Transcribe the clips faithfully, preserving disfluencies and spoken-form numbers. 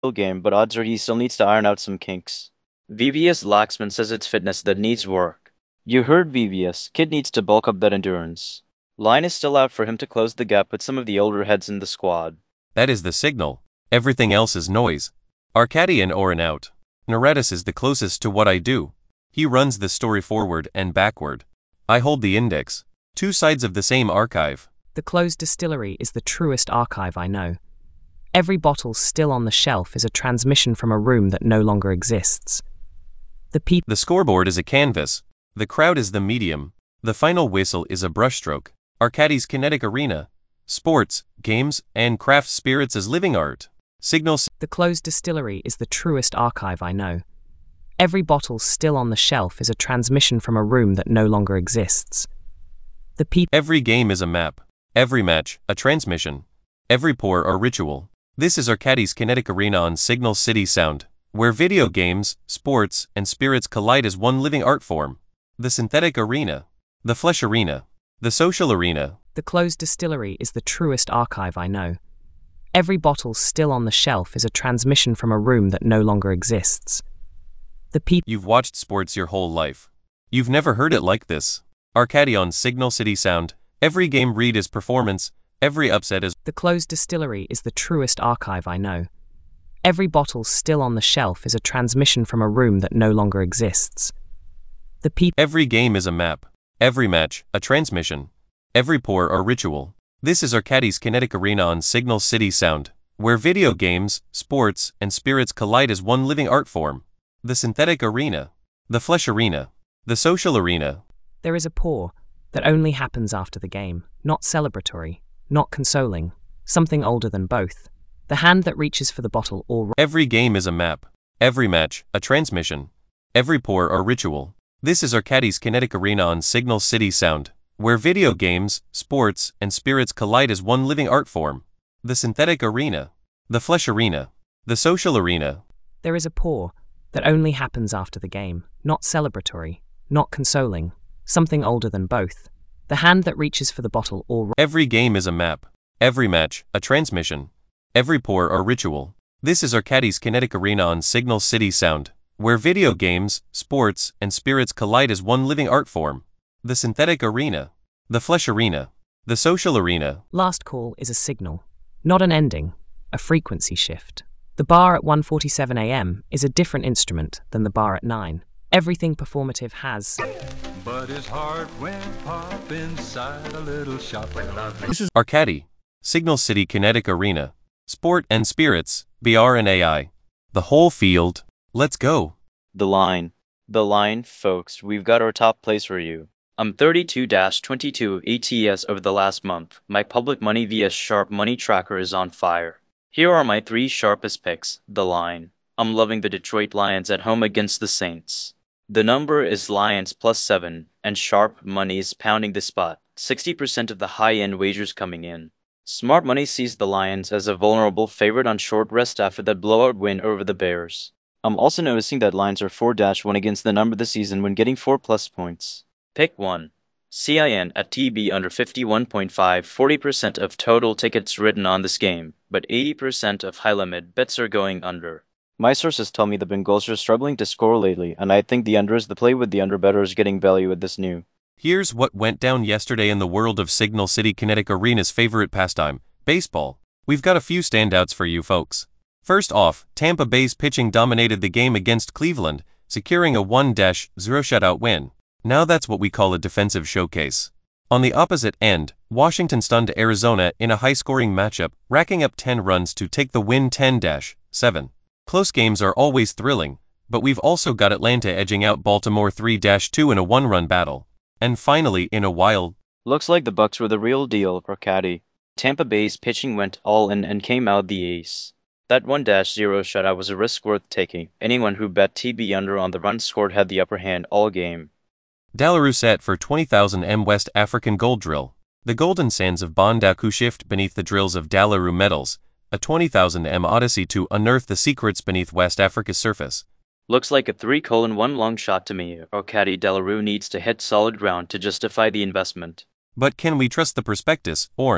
game, but odds are he still needs to iron out some kinks. V V S Laxman says it's fitness that needs work. You heard V V S, kid needs to bulk up that endurance. Line is still out for him to close the gap with some of the older heads in the squad. That is the signal. Everything else is noise. Arcadi and Oren out. Neretis is the closest to what I do. He runs the story forward and backward. I hold the index. Two sides of the same archive. The closed distillery is the truest archive I know. Every bottle still on the shelf is a transmission from a room that no longer exists. The peop- The scoreboard is a canvas. The crowd is the medium. The final whistle is a brushstroke. Arcadi's kinetic arena. Sports, games, and craft spirits as living art. Signal. The closed distillery is the truest archive I know. Every bottle still on the shelf is a transmission from a room that no longer exists. The peop- Every game is a map. Every match, a transmission. Every pour a ritual. This is Arcadi's kinetic arena on Signal City Sound, where video games, sports, and spirits collide as one living art form. The synthetic arena. The flesh arena. The social arena. The closed distillery is the truest archive I know. Every bottle still on the shelf is a transmission from a room that no longer exists. The peop- You've watched sports your whole life. You've never heard it like this. Arcadi on Signal City Sound. Every game read is performance. Every upset is. The closed distillery is the truest archive I know. Every bottle still on the shelf is a transmission from a room that no longer exists. The peop- Every game is a map. Every match, a transmission. Every pour a ritual. This is Arcadi's kinetic arena on Signal City Sound, where video games, sports, and spirits collide as one living art form. The synthetic arena. The flesh arena. The social arena. There is a pour that only happens after the game, not celebratory, not consoling, something older than both. The hand that reaches for the bottle or... Every game is a map. Every match, a transmission. Every pour a ritual. This is Arcadi's kinetic arena on Signal City Sound, where video games, sports, and spirits collide as one living art form. The synthetic arena. The flesh arena. The social arena. There is a pour that only happens after the game, not celebratory, not consoling, something older than both. The hand that reaches for the bottle or... Every game is a map. Every match, a transmission. Every pour a ritual. This is Arcadi's kinetic arena on Signal City Sound, where video games, sports, and spirits collide as one living art form. The synthetic arena. The flesh arena. The social arena. Last call is a signal, not an ending, a frequency shift. The bar at one forty-seven a m is a different instrument than the bar at nine. Everything performative has... But his heart went pop inside a little shop. This is Arcadi. Signal City Kinetic Arena. Sport and Spirits, V R and A I. The whole field. Let's go. The line. The line, folks, we've got our top plays for you. I'm thirty-two twenty-two A T S over the last month. My public money via Sharp Money Tracker is on fire. Here are my three sharpest picks. The line. I'm loving the Detroit Lions at home against the Saints. The number is Lions plus seven, and Sharp Money is pounding the spot. sixty percent of the high-end wagers coming in. Smart Money sees the Lions as a vulnerable favorite on short rest after that blowout win over the Bears. I'm also noticing that Lions are four one against the number this season when getting four plus points. Pick one. C I N at T B under fifty-one point five, forty percent of total tickets written on this game, but eighty percent of high-limit bets are going under. My sources tell me the Bengals are struggling to score lately, and I think the under is the play with the under bettors getting value with this new. Here's what went down yesterday in the world of Signal City Kinetic Arena's favorite pastime, baseball. We've got a few standouts for you folks. First off, Tampa Bay's pitching dominated the game against Cleveland, securing a one zero shutout win. Now that's what we call a defensive showcase. On the opposite end, Washington stunned Arizona in a high-scoring matchup, racking up ten runs to take the win ten seven. Close games are always thrilling, but we've also got Atlanta edging out Baltimore three two in a one-run battle. And finally, in a while, looks like the Bucks were the real deal for Caddy. Tampa Bay's pitching went all in and came out the ace. That one zero shutout was a risk worth taking. Anyone who bet T B under on the runs scored had the upper hand all game. Dalaroo set for twenty thousand M West African gold drill. The golden sands of Bondaku shift beneath the drills of Dalaroo metals, a twenty thousand M odyssey to unearth the secrets beneath West Africa's surface. Looks like a three colon one long shot to me, or Caddy Dalaroo needs to hit solid ground to justify the investment. But can we trust the prospectus, Oren?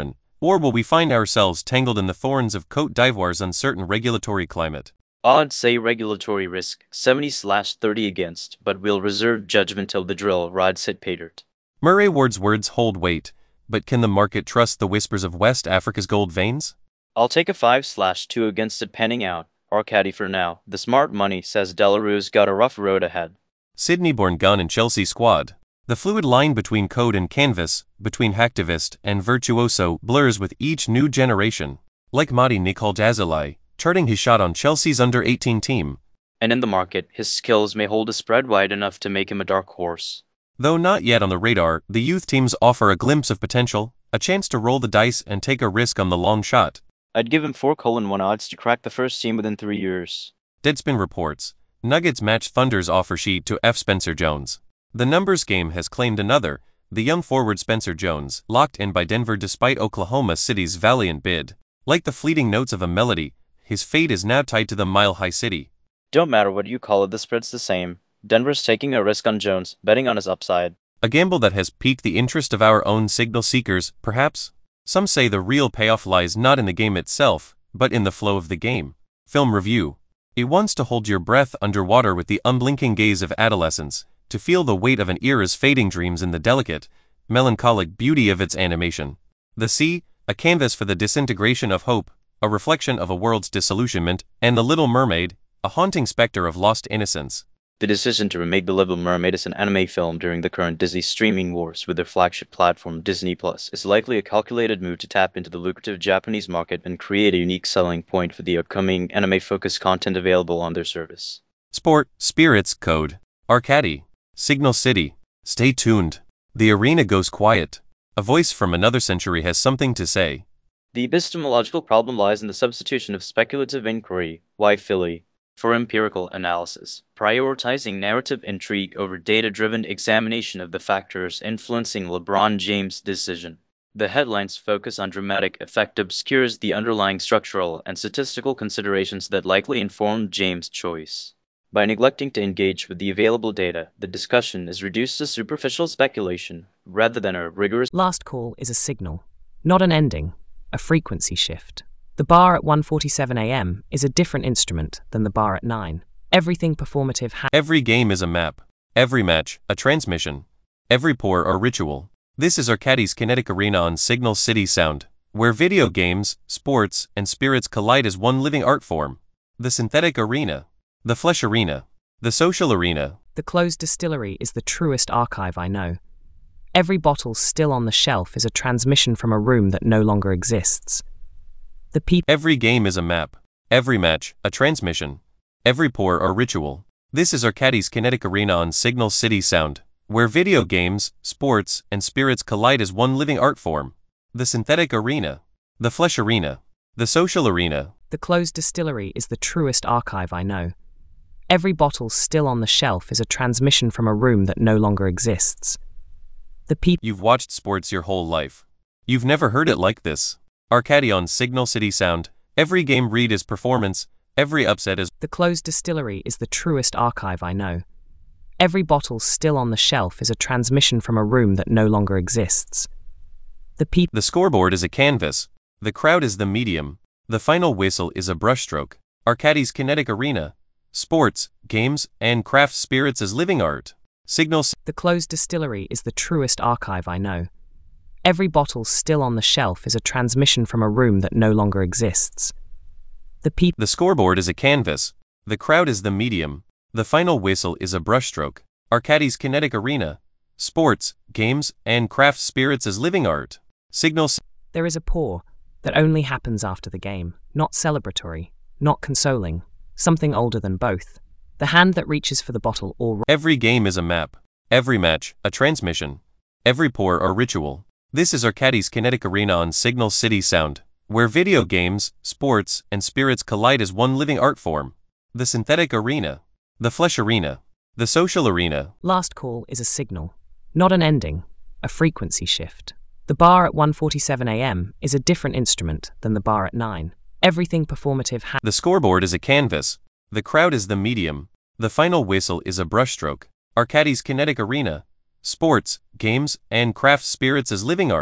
Or will we find ourselves tangled in the thorns of Côte d'Ivoire's uncertain regulatory climate? Odds say regulatory risk, seventy slash thirty against, but we'll reserve judgment till the drill rides hit pay dirt. Murray Ward's words hold weight, but can the market trust the whispers of West Africa's gold veins? I'll take a five slash two against it panning out, our caddy for now. The smart money says Delarue's got a rough road ahead. Sydney-born gun and Chelsea squad. The fluid line between code and canvas, between hacktivist and virtuoso, blurs with each new generation. Like Madi Nicol Jazilai, charting his shot on Chelsea's under eighteen team. And in the market, his skills may hold a spread wide enough to make him a dark horse. Though not yet on the radar, the youth teams offer a glimpse of potential, a chance to roll the dice and take a risk on the long shot. I'd give him four colon one odds to crack the first team within three years. Deadspin reports, Nuggets match Thunder's offer sheet to F. Spencer Jones. The numbers game has claimed another, the young forward Spencer Jones, locked in by Denver despite Oklahoma City's valiant bid. Like the fleeting notes of a melody, his fate is now tied to the Mile High City. Don't matter what you call it, the spread's the same. Denver's taking a risk on Jones, betting on his upside. A gamble that has piqued the interest of our own signal seekers, perhaps? Some say the real payoff lies not in the game itself, but in the flow of the game. Film review. It wants to hold your breath underwater with the unblinking gaze of adolescence, to feel the weight of an era's fading dreams in the delicate, melancholic beauty of its animation. The sea, a canvas for the disintegration of hope, a reflection of a world's disillusionment, and The Little Mermaid, a haunting specter of lost innocence. The decision to remake The Little Mermaid as an anime film during the current Disney streaming wars with their flagship platform Disney Plus is likely a calculated move to tap into the lucrative Japanese market and create a unique selling point for the upcoming anime-focused content available on their service. Sport, Spirits, Code, Arcady, Signal City. Stay tuned. The arena goes quiet. A voice from another century has something to say. The epistemological problem lies in the substitution of speculative inquiry, why Philly, for empirical analysis, prioritizing narrative intrigue over data-driven examination of the factors influencing LeBron James' decision. The headline's focus on dramatic effect obscures the underlying structural and statistical considerations that likely informed James' choice. By neglecting to engage with the available data, the discussion is reduced to superficial speculation, rather than a rigorous... Last call is a signal, not an ending, a frequency shift. The bar at one forty-seven a m is a different instrument than the bar at nine. Everything performative ha- Every game is a map. Every match, a transmission. Every pour, a ritual. This is Arcadie's Kinetic Arena on Signal City Sound, where video games, sports, and spirits collide as one living art form. The synthetic arena. The flesh arena. The social arena. The closed distillery is the truest archive I know. Every bottle still on the shelf is a transmission from a room that no longer exists. The people. Every game is a map. Every match, a transmission. Every pour, a ritual. This is Arcadie's Kinetic Arena on Signal City Sound, where video games, sports, and spirits collide as one living art form. The synthetic arena. The flesh arena. The social arena. The closed distillery is the truest archive I know. Every bottle still on the shelf is a transmission from a room that no longer exists. The people. You've watched sports your whole life. You've never heard it like this. Arcadie on Signal City Sound. Every game read is performance. Every upset is... The closed distillery is the truest archive I know. Every bottle still on the shelf is a transmission from a room that no longer exists. The people. The scoreboard is a canvas. The crowd is the medium. The final whistle is a brushstroke. Arcadie's Kinetic Arena. Sports, games, and craft spirits as living art. Signal. The closed distillery is the truest archive I know. Every bottle still on the shelf is a transmission from a room that no longer exists. The people. The scoreboard is a canvas. The crowd is the medium. The final whistle is a brushstroke. Arcadie's Kinetic Arena. Sports, games, and craft spirits as living art. Signal. There is a pour that only happens after the game, not celebratory, not consoling, something older than both. The hand that reaches for the bottle or... Every game is a map. Every match, a transmission. Every pour, a ritual. This is Arcadie's Kinetic Arena on Signal City Sound, where video games, sports, and spirits collide as one living art form. The synthetic arena. The flesh arena. The social arena. Last call is a signal, not an ending, a frequency shift. The bar at one forty-seven a m is a different instrument than the bar at nine. Everything performative ha- The scoreboard is a canvas. The crowd is the medium. The final whistle is a brushstroke. Arcadie's Kinetic Arena. Sports, games, and craft spirits as living art.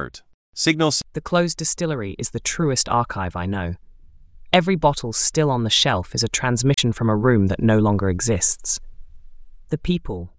Signal The closed distillery is the truest archive I know. Every bottle still on the shelf is a transmission from a room that no longer exists. The people.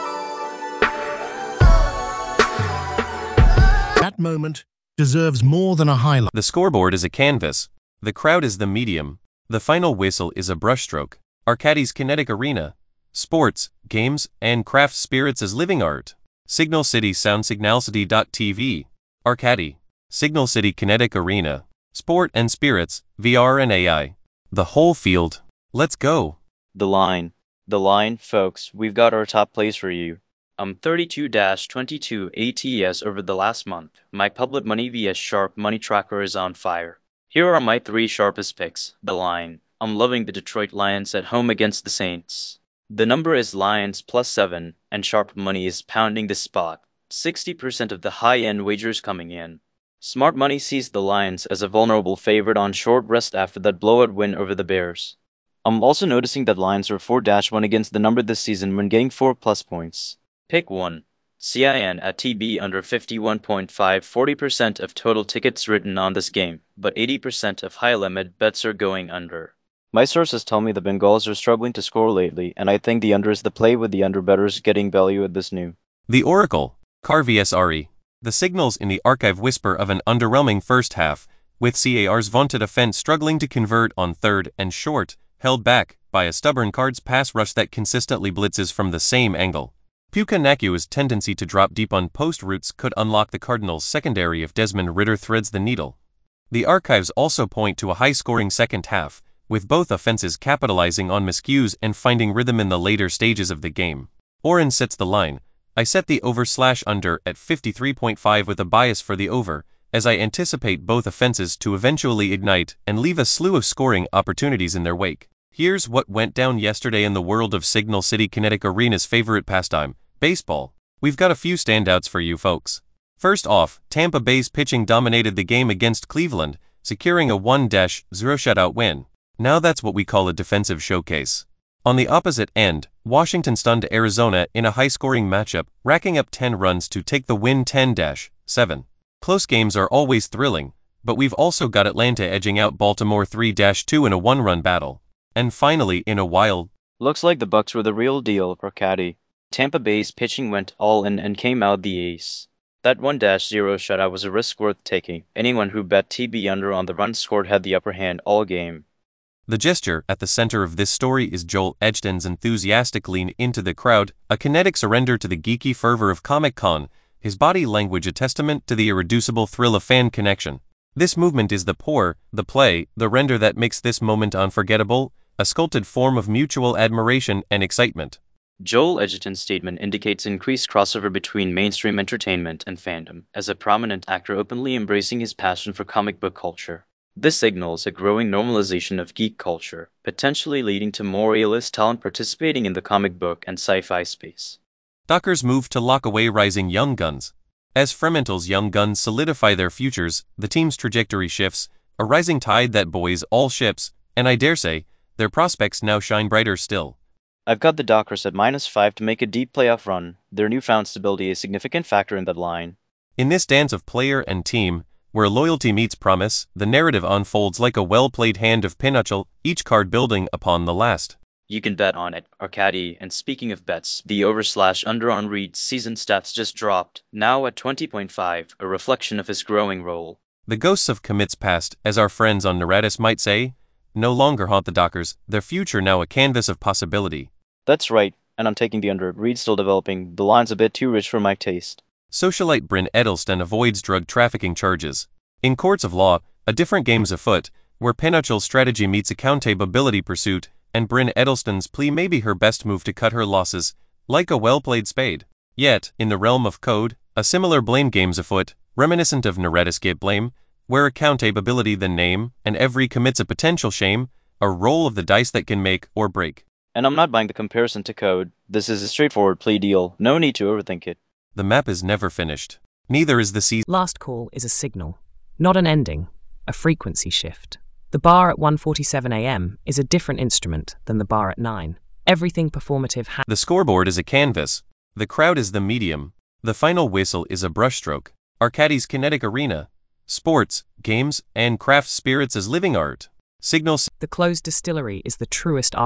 That moment deserves more than a highlight. The scoreboard is a canvas. The crowd is the medium. The final whistle is a brushstroke. Arcadie's kinetic arena. Sports, games, and craft spirits as living art. Signal City Sound Signalcity dot T V. Arcadie. Signal City Kinetic Arena. Sport and spirits, V R and A I. The whole field. Let's go. The line. The line, folks, we've got our top plays for you. I'm thirty-two twenty-two A T S over the last month. My public money via Sharp Money Tracker is on fire. Here are my three sharpest picks. The line. I'm loving the Detroit Lions at home against the Saints. The number is Lions plus seven, and Sharp Money is pounding the spot. sixty percent of the high-end wagers coming in. Smart Money sees the Lions as a vulnerable favorite on short rest after that blowout win over the Bears. I'm also noticing that Lions are four to one against the number this season when getting four plus points. Pick one. C I N at T B under fifty-one point five. forty percent of total tickets written on this game, but eighty percent of high-limit bets are going under. My sources tell me the Bengals are struggling to score lately, and I think the under is the play with the under bettors getting value at this new. The Oracle. Car vs R E. The signals in the archive whisper of an underwhelming first half, with C A R's vaunted offense struggling to convert on third and short, held back by a stubborn Cards pass rush that consistently blitzes from the same angle. Puka Nakua's tendency to drop deep on post routes could unlock the Cardinals' secondary if Desmond Ridder threads the needle. The archives also point to a high-scoring second half, with both offenses capitalizing on miscues and finding rhythm in the later stages of the game. Oren sets the line. I set the over-slash-under at fifty-three point five with a bias for the over, as I anticipate both offenses to eventually ignite and leave a slew of scoring opportunities in their wake. Here's what went down yesterday in the world of Signal City Kinetic Arena's favorite pastime, baseball. We've got a few standouts for you folks. First off, Tampa Bay's pitching dominated the game against Cleveland, securing a one to zero shutout win. Now that's what we call a defensive showcase. On the opposite end, Washington stunned Arizona in a high-scoring matchup, racking up ten runs to take the win ten to seven. Close games are always thrilling, but we've also got Atlanta edging out Baltimore three to two in a one-run battle. And finally, in a wild... Looks like the Bucks were the real deal for Caddy. Tampa Bay's pitching went all in and came out the ace. That one to zero shutout was a risk worth taking. Anyone who bet T B under on the runs scored had the upper hand all game. The gesture at the center of this story is Joel Edgerton's enthusiastic lean into the crowd, a kinetic surrender to the geeky fervor of Comic-Con, his body language a testament to the irreducible thrill of fan connection. This movement is the pour, the play, the render that makes this moment unforgettable, a sculpted form of mutual admiration and excitement. Joel Edgerton's statement indicates increased crossover between mainstream entertainment and fandom, as a prominent actor openly embracing his passion for comic book culture. This signals a growing normalization of geek culture, potentially leading to more A-list talent participating in the comic book and sci-fi space. Dockers move to lock away rising young guns. As Fremantle's young guns solidify their futures, the team's trajectory shifts, a rising tide that buoys all ships, and I dare say, their prospects now shine brighter still. I've got the Dockers at minus five to make a deep playoff run. Their newfound stability is a significant factor in that line. In this dance of player and team, where loyalty meets promise, the narrative unfolds like a well-played hand of pinochle, each card building upon the last. You can bet on it, Arcadie, and speaking of bets, the over-slash-under on Reed's season stats just dropped, now at twenty point five, a reflection of his growing role. The ghosts of commits past, as our friends on Neratis might say, no longer haunt the Dockers, their future now a canvas of possibility. That's right, and I'm taking the under. Reed's still developing, the line's a bit too rich for my taste. Socialite Bryn Edelston avoids drug trafficking charges. In courts of law, a different game's afoot, where Pinochel's strategy meets accountability pursuit, and Bryn Edelston's plea may be her best move to cut her losses, like a well-played spade. Yet, in the realm of code, a similar blame game's afoot, reminiscent of Neretis Get Blame, where accountability the name, and every commits a potential shame, a roll of the dice that can make or break. And I'm not buying the comparison to code. This is a straightforward plea deal, no need to overthink it. The map is never finished. Neither is the season. Last call is a signal, not an ending, a frequency shift. The bar at one forty-seven a m is a different instrument than the bar at nine. Everything performative ha- The scoreboard is a canvas. The crowd is the medium. The final whistle is a brushstroke. Arcadis Kinetic Arena. Sports, games, and craft spirits as living art. Signal The closed distillery is the truest